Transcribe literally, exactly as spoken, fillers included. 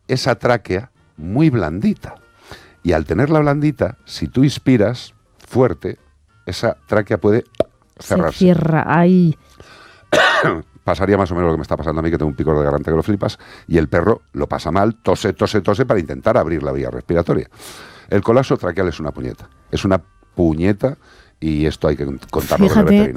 esa tráquea muy blandita. Y al tenerla blandita, si tú inspiras fuerte, esa tráquea puede cerrarse. Se cierra, ahí. Pasaría más o menos lo que me está pasando a mí, que tengo un picor de garganta que lo flipas, y el perro lo pasa mal, tose, tose, tose para intentar abrir la vía respiratoria. El colapso traqueal es una puñeta, es una puñeta, y esto hay que contarlo con el veterinario.